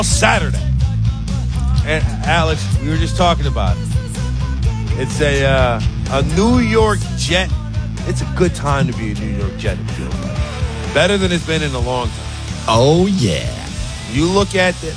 Saturday. And Alex, we were just talking about it. It's a New York Jet. It's a good time to be a New York Jet, it feels like. Better than it's been in a long time. Oh, yeah. You look at it,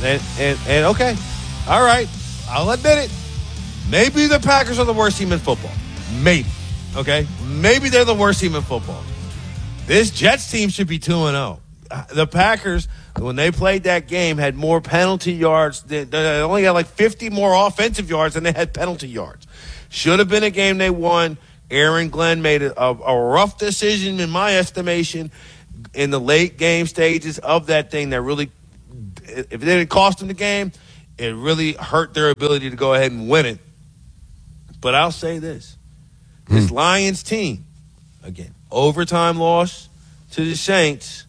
and okay, all right, I'll admit it. Maybe the Packers are the worst team in football. Maybe, okay? Maybe they're the worst team in football. This Jets team should be 2-0. The Packers, when they played that game, had more penalty yards. They only had like 50 more offensive yards than they had penalty yards. Should have been a game they won. Aaron Glenn made a rough decision, in my estimation, in the late game stages of that thing that really, if it didn't cost them the game, it really hurt their ability to go ahead and win it. But I'll say this. This Lions team, again, overtime loss to the Saints.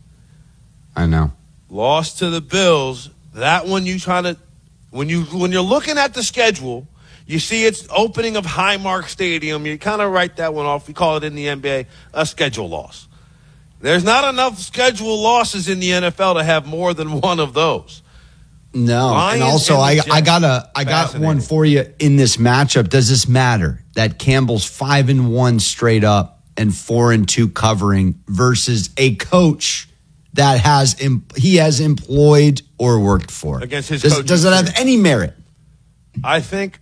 I know. Lost to the Bills. That one you try to, when you're looking at the schedule, you see it's opening of Highmark Stadium. You kind of write that one off. We call it in the NBA a schedule loss. There's not enough schedule losses in the NFL to have more than one of those. No, Lions and also I got one for you in this matchup. Does this matter that Campbell's 5-1 straight up and 4-2 covering versus a coach that has employed or worked for against his coach? Does it have any merit? I think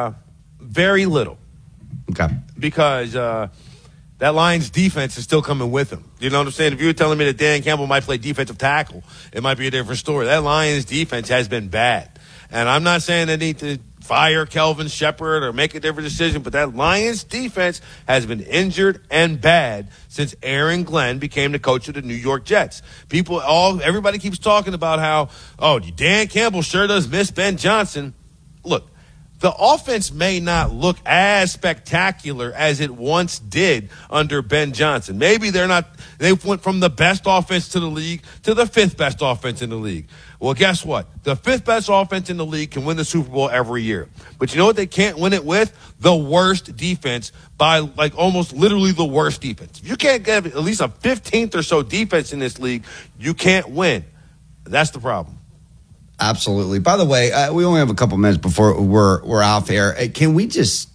very little. Okay, because that Lions defense is still coming with him. You know what I'm saying? If you were telling me that Dan Campbell might play defensive tackle, it might be a different story. That Lions defense has been bad. And I'm not saying they need to fire Kelvin Shepard or make a different decision, but that Lions defense has been injured and bad since Aaron Glenn became the coach of the New York Jets. Everybody keeps talking about how, Dan Campbell sure does miss Ben Johnson. Look, the offense may not look as spectacular as it once did under Ben Johnson. Maybe they went from the best offense to the league to the fifth best offense in the league. Well, guess what? The fifth best offense in the league can win the Super Bowl every year. But you know what they can't win it with? The worst defense by almost literally the worst defense. If you can't get at least a 15th or so defense in this league, you can't win. That's the problem. Absolutely. By the way, we only have a couple minutes before we're off air. Can we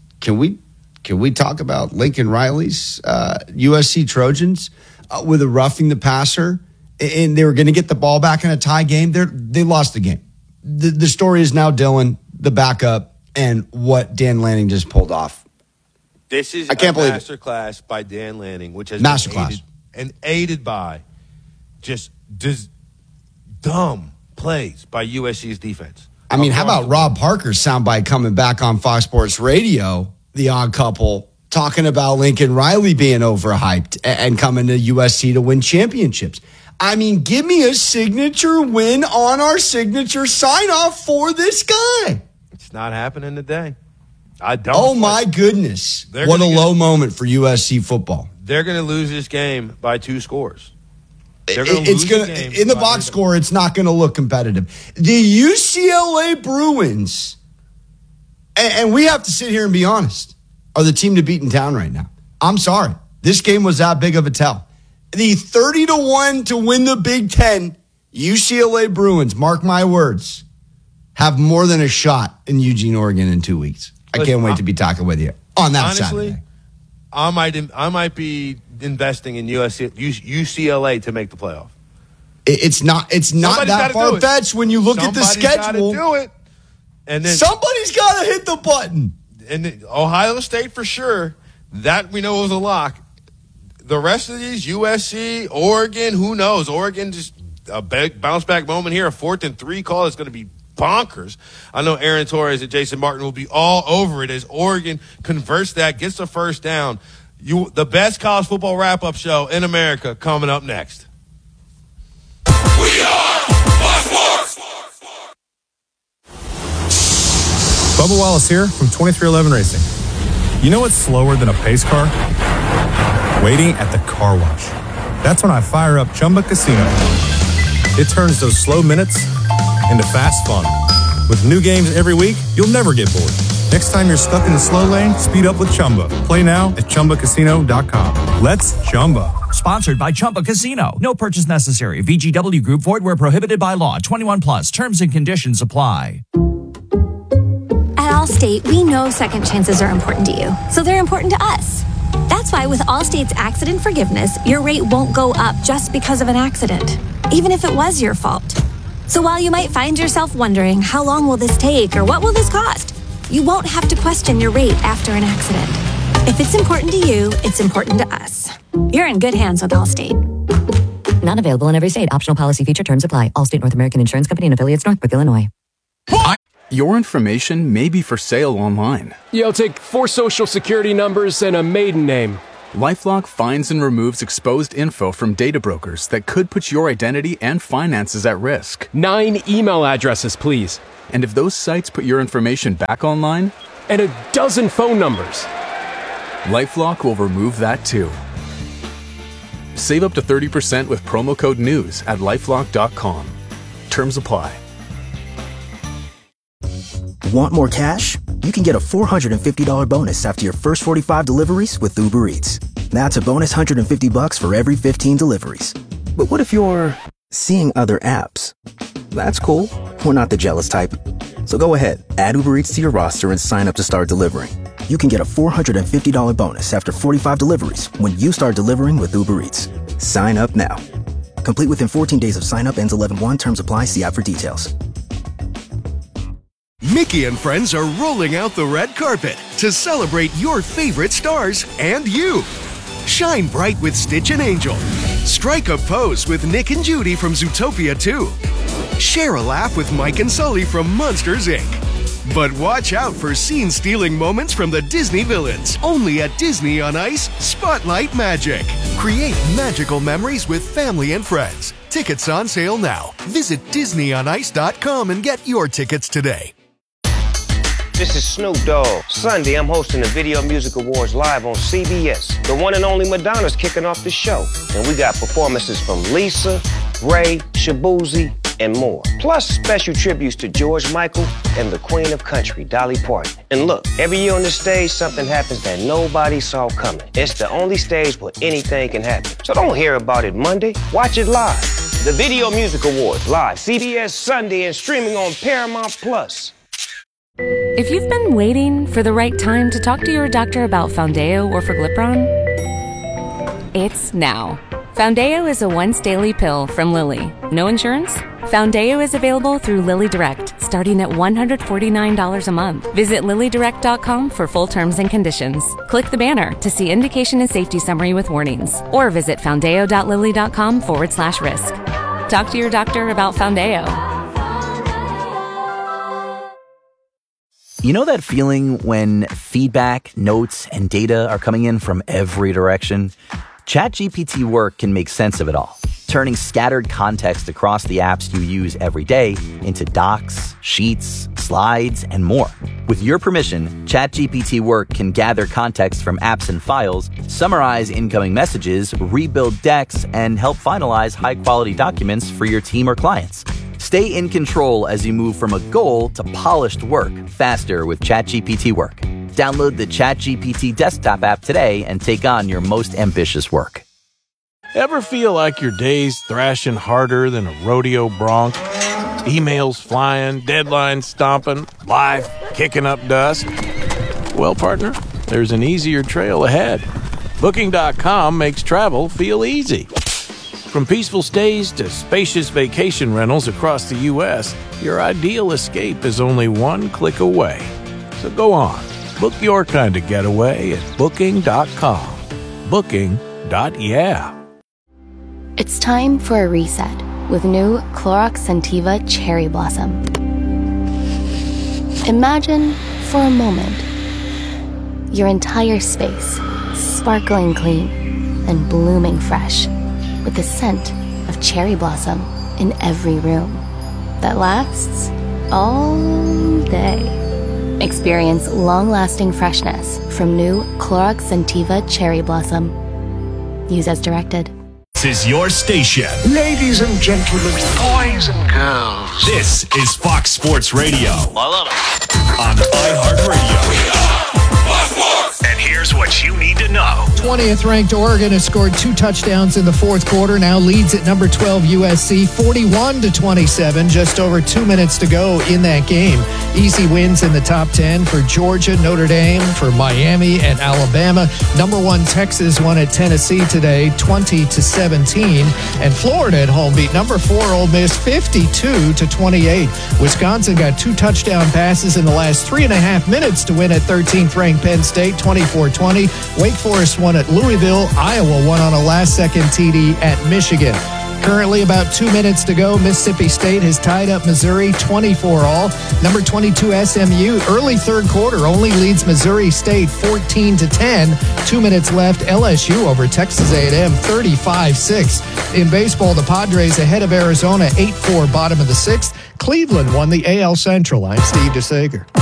talk about Lincoln Riley's USC Trojans with a roughing the passer, and they were going to get the ball back in a tie game? They lost the game. The story is now Dylan, the backup, and what Dan Lanning just pulled off. This is a masterclass by Dan Lanning, which has been aided by just dumb plays by USC's defense. I mean, how about Rob Parker's soundbite coming back on Fox Sports Radio, The Odd Couple, talking about Lincoln Riley being overhyped and coming to USC to win championships? I mean, give me a signature win on our signature sign-off for this guy. It's not happening today. I don't. Oh, my goodness. What a low moment for USC football. They're going to lose this game by 2 scores. It's going to in the box score. It's not going to look competitive. The UCLA Bruins, and we have to sit here and be honest, are the team to beat in town right now. I'm sorry, this game was that big of a tell. The 30-1 to win the Big Ten, UCLA Bruins. Mark my words, have more than a shot in Eugene, Oregon, in 2 weeks. I can't wait to be talking with you on that Saturday. I might be investing in UCLA to make the playoff. It's not that far-fetched when you look at the schedule. Somebody's got to do it. And then somebody's got to hit the button. And Ohio State for sure. That we know was a lock. The rest of these, USC, Oregon, who knows? Oregon, just a big bounce-back moment here, a 4th and 3 call is going to be bonkers. I know Aaron Torres and Jason Martin will be all over it as Oregon converts that, gets the first down. The best college football wrap-up show in America coming up next. We are Fox Sports. Bubba Wallace here from 2311 Racing. You know what's slower than a pace car? Waiting at the car wash. That's when I fire up Chumba Casino. It turns those slow minutes into fast fun. With new games every week, you'll never get bored. Next time you're stuck in the slow lane, speed up with Chumba. Play now at ChumbaCasino.com. Let's Chumba. Sponsored by Chumba Casino. No purchase necessary. VGW Group. Void where prohibited by law. 21 plus. Terms and conditions apply. At Allstate, we know second chances are important to you, so they're important to us. That's why with Allstate's accident forgiveness, your rate won't go up just because of an accident, even if it was your fault. So while you might find yourself wondering, how long will this take or what will this cost? You won't have to question your rate after an accident. If it's important to you, it's important to us. You're in good hands with Allstate. Not available in every state. Optional policy feature terms apply. Allstate North American Insurance Company and affiliates, Northbrook, Illinois. Your information may be for sale online. Yeah, I'll take 4 social security numbers and a maiden name. LifeLock finds and removes exposed info from data brokers that could put your identity and finances at risk. 9 email addresses, please. And if those sites put your information back online? And a dozen phone numbers. LifeLock will remove that too. Save up to 30% with promo code NEWS at LifeLock.com. Terms apply. Want more cash? You can get a $450 bonus after your first 45 deliveries with Uber Eats. That's a bonus $150 for every 15 deliveries. But what if you're seeing other apps? That's cool. We're not the jealous type. So go ahead, add Uber Eats to your roster and sign up to start delivering. You can get a $450 bonus after 45 deliveries when you start delivering with Uber Eats. Sign up now. Complete within 14 days of sign up. Ends 11/1. Terms apply. See app for details. Mickey and friends are rolling out the red carpet to celebrate your favorite stars and you. Shine bright with Stitch and Angel. Strike a pose with Nick and Judy from Zootopia 2. Share a laugh with Mike and Sully from Monsters, Inc. But watch out for scene-stealing moments from the Disney villains. Only at Disney on Ice Spotlight Magic. Create magical memories with family and friends. Tickets on sale now. Visit DisneyOnIce.com and get your tickets today. This is Snoop Dogg. Sunday, I'm hosting the Video Music Awards live on CBS. The one and only Madonna's kicking off the show. And we got performances from Lisa, Ray, Shabuzi, and more. Plus special tributes to George Michael and the Queen of Country, Dolly Parton. And look, every year on this stage, something happens that nobody saw coming. It's the only stage where anything can happen. So don't hear about it Monday. Watch it live. The Video Music Awards live, CBS Sunday, and streaming on Paramount Plus. If you've been waiting for the right time to talk to your doctor about Foundeo or Forglipron, it's now. Foundeo is a once-daily pill from Lilly. No insurance? Foundeo is available through Lilly Direct, starting at $149 a month. Visit LillyDirect.com for full terms and conditions. Click the banner to see indication and safety summary with warnings, or visit foundeo.lilly.com/risk. Talk to your doctor about Foundeo. You know that feeling when feedback, notes, and data are coming in from every direction? ChatGPT Work can make sense of it all, turning scattered context across the apps you use every day into docs, sheets, slides, and more. With your permission, ChatGPT Work can gather context from apps and files, summarize incoming messages, rebuild decks, and help finalize high-quality documents for your team or clients. Stay in control as you move from a goal to polished work faster with ChatGPT Work. Download the ChatGPT desktop app today and take on your most ambitious work. Ever feel like your day's thrashing harder than a rodeo bronc? Emails flying, deadlines stomping, life kicking up dust? Well, partner, there's an easier trail ahead. Booking.com makes travel feel easy. From peaceful stays to spacious vacation rentals across the U.S., your ideal escape is only one click away. So go on, book your kind of getaway at Booking.com. Booking.yeah. It's time for a reset with new Clorox Scentiva Cherry Blossom. Imagine, for a moment, your entire space sparkling clean and blooming fresh, with the scent of cherry blossom in every room that lasts all day. Experience long-lasting freshness from new Clorox Scentiva Cherry Blossom. Use as directed. This is your station. Ladies and gentlemen, boys and girls. This is Fox Sports Radio. I love it. On iHeartRadio. We are Fox Sports. And here's Here's what you need to know. 20th ranked Oregon has scored 2 touchdowns in the fourth quarter. Now leads at number 12 USC 41-27. Just over 2 minutes to go in that game. Easy wins in the top 10 for Georgia, Notre Dame, for Miami and Alabama. Number 1 Texas won at Tennessee today 20-17. And Florida at home beat number 4 Ole Miss 52-28. Wisconsin got 2 touchdown passes in the last 3.5 minutes to win at 13th ranked Penn State 24-20. Wake Forest won at Louisville. Iowa won on a last-second TD at Michigan. Currently about 2 minutes to go. Mississippi State has tied up Missouri 24-all. Number 22 SMU early third quarter only leads Missouri State 14-10. 2 minutes left. LSU over Texas A&M 35-6. In baseball, the Padres ahead of Arizona 8-4 bottom of the 6th. Cleveland won the AL Central. I'm Steve DeSager.